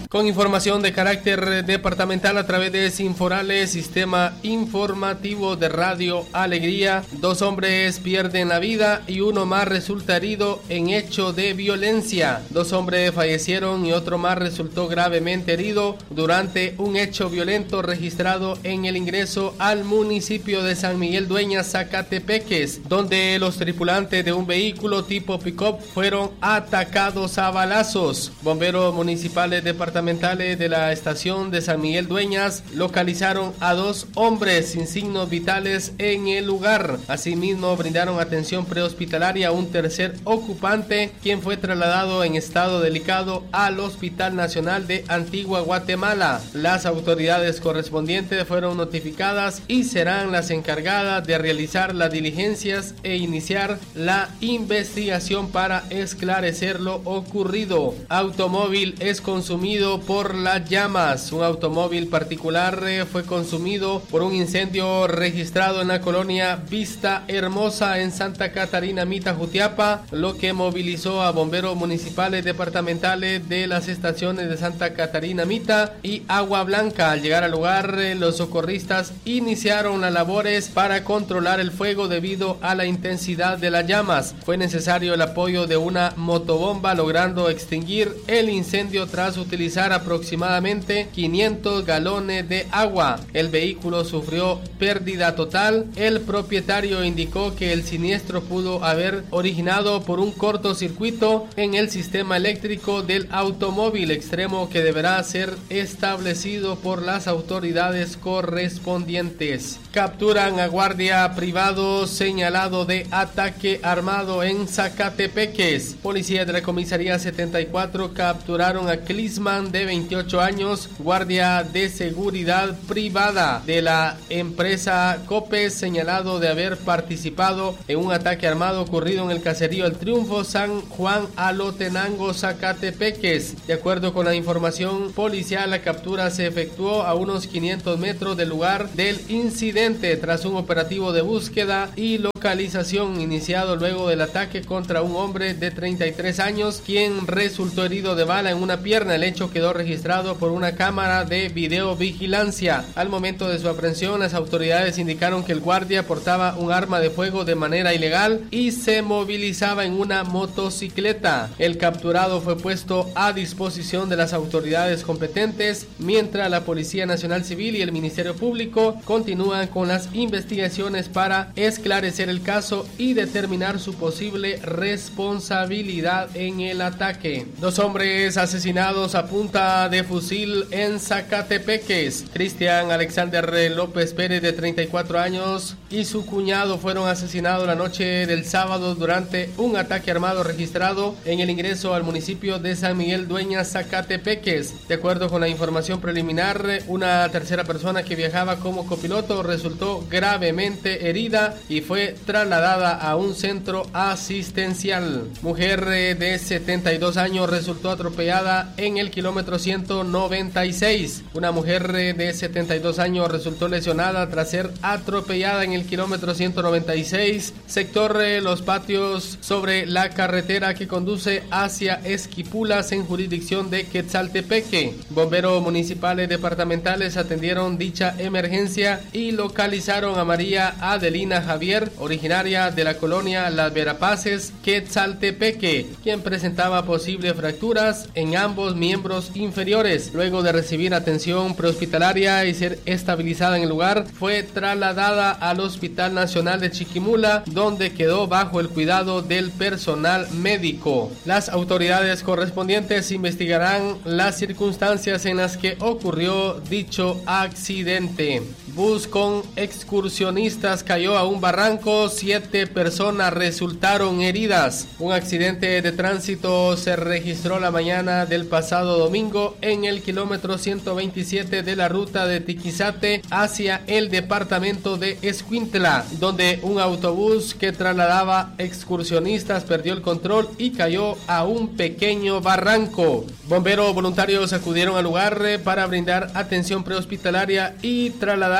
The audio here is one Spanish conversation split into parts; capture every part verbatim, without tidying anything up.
Con información de carácter departamental a través de Sinforales, Sistema Informativo de Radio Alegría, dos hombres pierden la vida y uno más resulta herido en hecho de violencia. Dos hombres fallecieron y otro más resultó gravemente herido durante un hecho violento registrado en el ingreso al municipio de San Miguel Dueñas, Zacatepeques, donde los tripulantes de un vehículo tipo pick-up fueron atacados a balazos. Bomberos municipales departamentales de la estación de San Miguel Dueñas localizaron a dos hombres sin signos vitales en el lugar. Asimismo, brindaron atención prehospitalaria a un tercer ocupante, quien fue trasladado en estado delicado al Hospital Nacional de Antigua Guatemala. Las autoridades correspondientes fueron notificadas y serán las encargadas de realizar las diligencias e iniciar la investigación para esclarecer lo ocurrido. Automóvil es consumido por las llamas. Un automóvil particular eh, fue consumido por un incendio registrado en la colonia Vista Hermosa en Santa Catarina Mita, Jutiapa, lo que movilizó a bomberos municipales departamentales de las estaciones de Santa Catarina Mita y Agua Blanca. Al llegar al lugar, eh, los socorristas iniciaron las labores para controlar el fuego debido a la intensidad de las llamas. Fue necesario el apoyo de una motobomba, logrando extinguir el incendio tras utilizar aproximadamente quinientos galones de agua. El vehículo sufrió pérdida total. El propietario indicó que el siniestro pudo haber originado por un cortocircuito en el sistema eléctrico del automóvil, extremo que deberá ser establecido por las autoridades correspondientes. Capturan a guardia privado señalado de ataque armado en Zacatepeques. Policías de la comisaría setenta y cuatro capturaron a Clisman, de veintiocho años, guardia de seguridad privada de la empresa Copes, señalado de haber participado en un ataque armado ocurrido en el caserío El Triunfo, San Juan Alotenango, Zacatepeques. De acuerdo con la información policial, la captura se efectuó a unos quinientos metros del lugar del incidente tras un operativo de búsqueda y localización iniciado luego del ataque contra un hombre de treinta y tres años, quien resultó herido de bala en una pierna. El hecho quedó registrado por una cámara de videovigilancia. Al momento de su aprehensión, las autoridades indicaron que el guardia portaba un arma de fuego de manera ilegal y se movilizaba en una motocicleta. El capturado fue puesto a disposición de las autoridades competentes, mientras la Policía Nacional Civil y el Ministerio Público continúan con las investigaciones para esclarecer el caso y determinar su posible responsabilidad en el ataque. Dos hombres asesinados a punta de fusil en Zacatepeques. Cristian Alexander López Pérez, de treinta y cuatro años, y su cuñado fueron asesinados la noche del sábado durante un ataque armado registrado en el ingreso al municipio de San Miguel Dueñas, Zacatepeques. De acuerdo con la información preliminar, una tercera persona que viajaba como copiloto resultó gravemente herida y fue trasladada a un centro asistencial. Mujer de setenta y dos años resultó atropellada en el kilómetro ciento noventa y seis. Una mujer de setenta y dos años resultó lesionada tras ser atropellada en el kilómetro ciento noventa y seis, sector Los Patios, sobre la carretera que conduce hacia Esquipulas, en jurisdicción de Quetzaltepeque. Bomberos municipales departamentales atendieron dicha emergencia y localizaron a María Adelina Javier, originaria de la colonia Las Verapaces, Quetzaltepeque, quien presentaba posibles fracturas en ambos miembros inferiores. Luego de recibir atención prehospitalaria y ser estabilizada en el lugar, fue trasladada al Hospital Nacional de Chiquimula, donde quedó bajo el cuidado del personal médico. Las autoridades correspondientes investigarán las circunstancias en las que ocurrió dicho accidente. Bus con excursionistas cayó a un barranco, siete personas resultaron heridas. Un accidente de tránsito se registró la mañana del pasado domingo en el kilómetro ciento veintisiete de la ruta de Tiquizate hacia el departamento de Escuintla, donde un autobús que trasladaba excursionistas perdió el control y cayó a un pequeño barranco. Bomberos voluntarios acudieron al lugar para brindar atención prehospitalaria y trasladar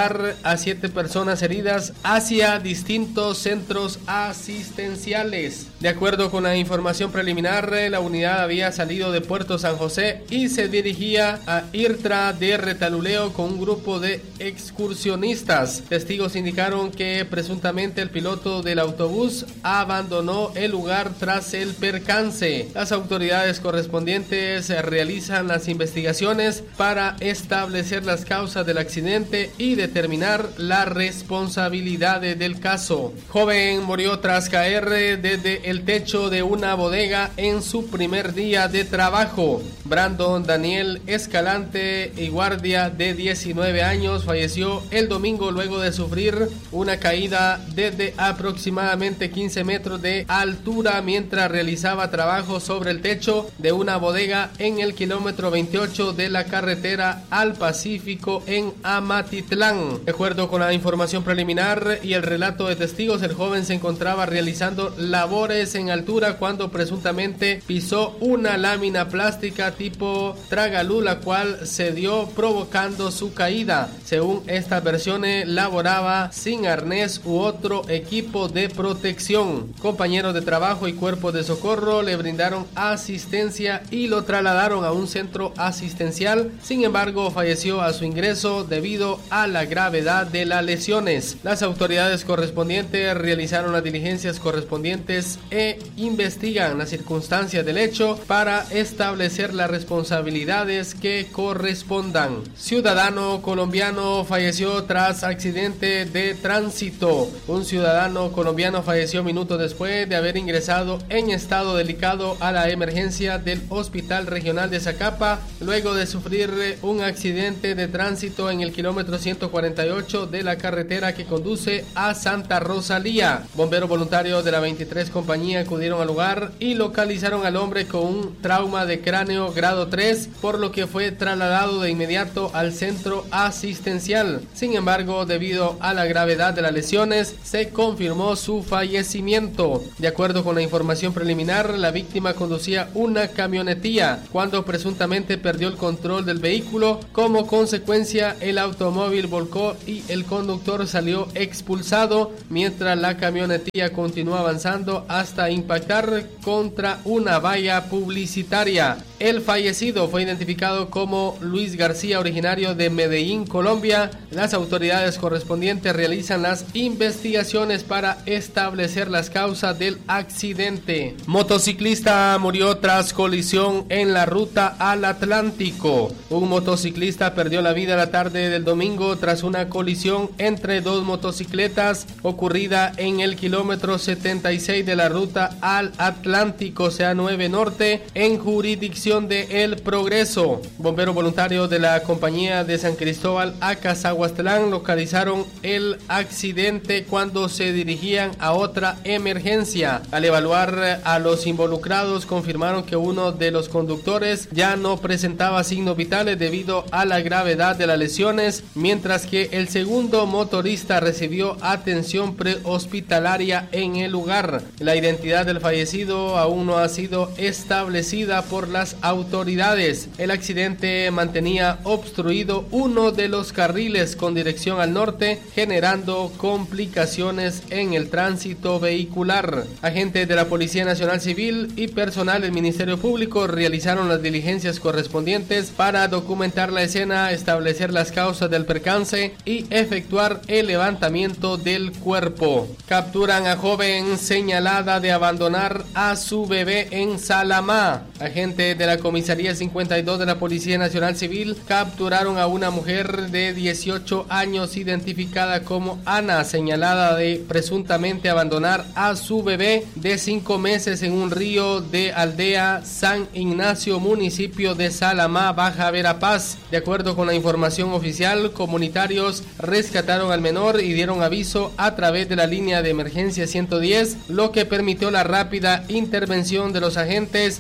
trasladar a siete personas heridas hacia distintos centros asistenciales. De acuerdo con la información preliminar, la unidad había salido de Puerto San José y se dirigía a Irtra de Retaluleo con un grupo de excursionistas. Testigos indicaron que presuntamente el piloto del autobús abandonó el lugar tras el percance. Las autoridades correspondientes realizan las investigaciones para establecer las causas del accidente y determinar la responsabilidad del caso. Joven murió tras caer desde el techo de una bodega en su primer día de trabajo. Brandon Daniel Escalante y guardia de diecinueve años falleció el domingo luego de sufrir una caída desde aproximadamente quince metros de altura mientras realizaba trabajo sobre el techo de una bodega en el kilómetro veintiocho de la carretera al Pacífico en Amatitlán. De acuerdo con la información preliminar y el relato de testigos, el joven se encontraba realizando labores en altura cuando presuntamente pisó una lámina plástica tipo tragaluz, la cual se dio provocando su caída. Según estas versiones, laboraba sin arnés u otro equipo de protección. Compañeros de trabajo y cuerpos de socorro le brindaron asistencia y lo trasladaron a un centro asistencial. Sin embargo, falleció a su ingreso debido a la gravedad de las lesiones. Las autoridades correspondientes realizaron las diligencias correspondientes e investigan las circunstancias del hecho para establecer las responsabilidades que correspondan. Ciudadano colombiano falleció tras accidente de tránsito. Un ciudadano colombiano falleció minutos después de haber ingresado en estado delicado a la emergencia del Hospital Regional de Zacapa luego de sufrir un accidente de tránsito en el kilómetro ciento cuarenta y ocho de la carretera que conduce a Santa Rosalía. Bomberos voluntarios de la veintitrés compañía acudieron al lugar y localizaron al hombre con un trauma de cráneo grado tres, por lo que fue trasladado de inmediato al centro asistencial. Sin embargo, debido a la gravedad de las lesiones, se confirmó su fallecimiento. De acuerdo con la información preliminar, la víctima conducía una camionetilla cuando presuntamente perdió el control del vehículo. Como consecuencia, el automóvil volcó y el conductor salió expulsado mientras la camionetilla continuó avanzando hasta impactar contra una valla publicitaria. El fallecido fue identificado como Luis García, originario de Medellín, Colombia. Las autoridades correspondientes realizan las investigaciones para establecer las causas del accidente. Motociclista murió tras colisión en la ruta al Atlántico. Un motociclista perdió la vida la tarde del domingo tras una colisión entre dos motocicletas ocurrida en el kilómetro setenta y seis de la ruta al Atlántico C A nueve Norte en jurisdicción de El Progreso. Bomberos voluntarios de la compañía de San Cristóbal a Cazahuastlán localizaron el accidente cuando se dirigían a otra emergencia. Al evaluar a los involucrados, confirmaron que uno de los conductores ya no presentaba signos vitales debido a la gravedad de las lesiones, mientras que el segundo motorista recibió atención prehospitalaria en el lugar. La identidad del fallecido aún no ha sido establecida por las autoridades. El accidente mantenía obstruido uno de los carriles con dirección al norte, generando complicaciones en el tránsito vehicular. Agentes de la Policía Nacional Civil y personal del Ministerio Público realizaron las diligencias correspondientes para documentar la escena, establecer las causas del percance y efectuar el levantamiento del cuerpo. Capturan a joven señalada de abandonar a su bebé en Salamá. Agentes de la Comisaría cincuenta y dos de la Policía Nacional Civil capturaron a una mujer de dieciocho años identificada como Ana, señalada de presuntamente abandonar a su bebé de cinco meses en un río de Aldea San Ignacio, municipio de Salamá, Baja Verapaz. De acuerdo con la información oficial, comunitarios rescataron al menor y dieron aviso a través de la línea de emergencia ciento diez, lo que permitió la rápida intervención de los agentes y la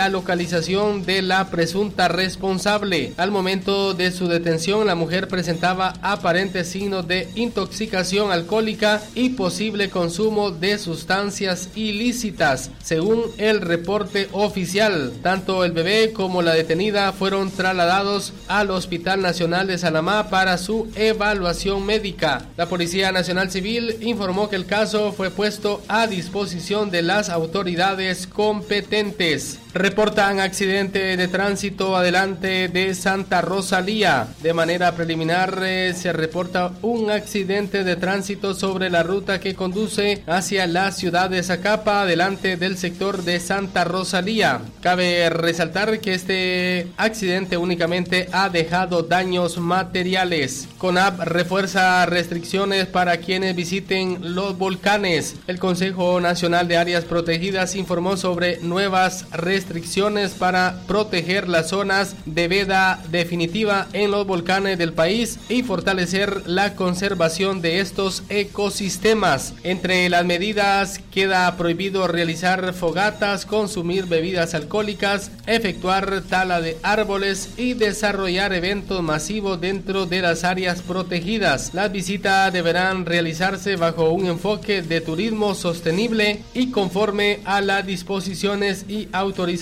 la localización de la presunta responsable. Al momento de su detención, la mujer presentaba aparentes signos de intoxicación alcohólica y posible consumo de sustancias ilícitas. Según el reporte oficial, tanto el bebé como la detenida fueron trasladados al Hospital Nacional de Salamá para su evaluación médica. La Policía Nacional Civil informó que el caso fue puesto a disposición de las autoridades competentes. Reportan accidente de tránsito adelante de Santa Rosalía. De manera preliminar eh, se reporta un accidente de tránsito sobre la ruta que conduce hacia la ciudad de Zacapa, adelante del sector de Santa Rosalía. Cabe resaltar que este accidente únicamente ha dejado daños materiales. CONAP refuerza restricciones para quienes visiten los volcanes. El Consejo Nacional de Áreas Protegidas informó sobre nuevas restricciones restricciones para proteger las zonas de veda definitiva en los volcanes del país y fortalecer la conservación de estos ecosistemas. Entre las medidas queda prohibido realizar fogatas, consumir bebidas alcohólicas, efectuar tala de árboles y desarrollar eventos masivos dentro de las áreas protegidas. Las visitas deberán realizarse bajo un enfoque de turismo sostenible y conforme a las disposiciones y autorizaciones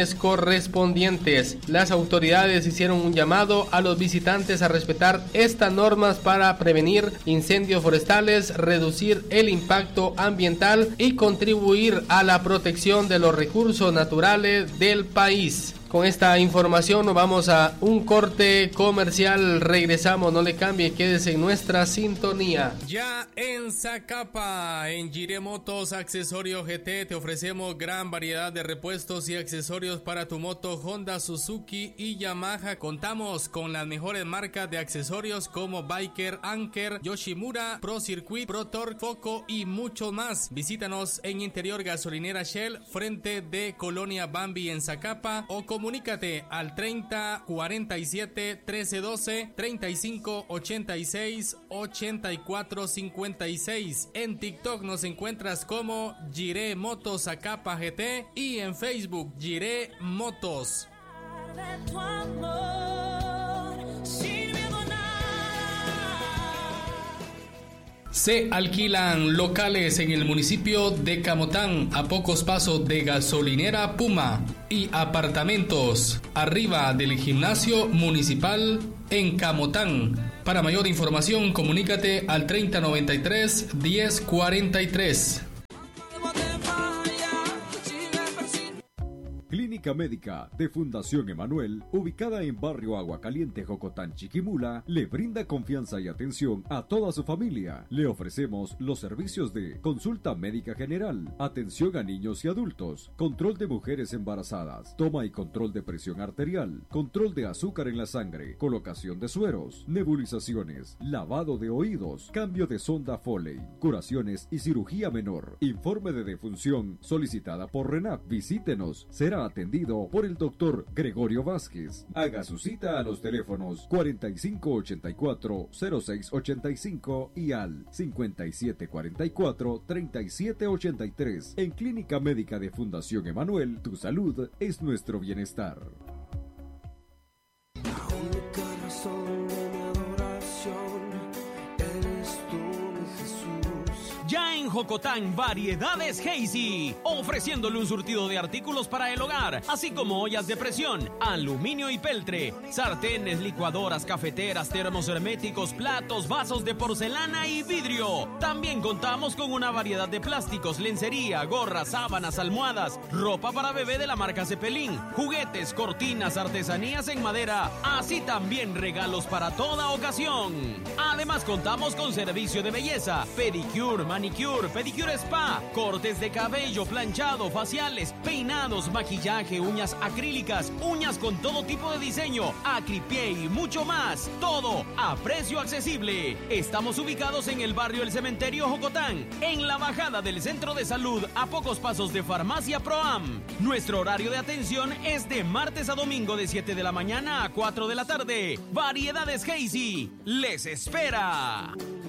correspondientes. Las autoridades hicieron un llamado a los visitantes a respetar estas normas para prevenir incendios forestales, reducir el impacto ambiental y contribuir a la protección de los recursos naturales del país. Con esta información nos vamos a un corte comercial, regresamos, no le cambie, quédese en nuestra sintonía. Ya en Zacapa, en Jiré Motos Accesorios G T, te ofrecemos gran variedad de repuestos y accesorios para tu moto Honda, Suzuki y Yamaha. Contamos con las mejores marcas de accesorios como Biker, Anker, Yoshimura, Pro Circuit, Pro Torque, Foco y mucho más. Visítanos en Interior Gasolinera Shell, frente de Colonia Bambi en Zacapa, o como comunícate al treinta cuarenta y siete trece doce treinta y cinco ochenta y seis ochenta y cuatro cincuenta y seis. En TikTok nos encuentras como Jiré Motos Zacapa G T y en Facebook Jiré Motos. Se alquilan locales en el municipio de Camotán, a pocos pasos de Gasolinera Puma, y apartamentos arriba del gimnasio municipal en Camotán. Para mayor información, comunícate al treinta noventa y tres diez cuarenta y tres. Clínica Médica de Fundación Emanuel, ubicada en Barrio Agua Caliente, Jocotán, Chiquimula, le brinda confianza y atención a toda su familia. Le ofrecemos los servicios de consulta médica general, atención a niños y adultos, control de mujeres embarazadas, toma y control de presión arterial, control de azúcar en la sangre, colocación de sueros, nebulizaciones, lavado de oídos, cambio de sonda Foley, curaciones y cirugía menor. Informe de defunción solicitada por RENAP. Visítenos, será atendido por el doctor Gregorio Vázquez. Haga su cita a los teléfonos cuarenta y cinco ochenta y cuatro cero seis ochenta y cinco y al cincuenta y siete cuarenta y cuatro treinta y siete ochenta y tres. En Clínica Médica de Fundación Emanuel, tu salud es nuestro bienestar. Ya en Jocotán, Variedades Hazy, ofreciéndole un surtido de artículos para el hogar, así como ollas de presión, aluminio y peltre, sartenes, licuadoras, cafeteras, termos herméticos, platos, vasos de porcelana y vidrio. También contamos con una variedad de plásticos, lencería, gorras, sábanas, almohadas, ropa para bebé de la marca Cepelín, juguetes, cortinas, artesanías en madera, así también regalos para toda ocasión. Además contamos con servicio de belleza, pedicure, manicure, pedicure spa, cortes de cabello, planchado, faciales, peinados, maquillaje, uñas acrílicas, uñas con todo tipo de diseño, acripié y mucho más. Todo a precio accesible. Estamos ubicados en el barrio El Cementerio Jocotán, en la bajada del Centro de Salud, a pocos pasos de Farmacia Proam. Nuestro horario de atención es de martes a domingo de siete de la mañana a cuatro de la tarde. Variedades Hazy les espera.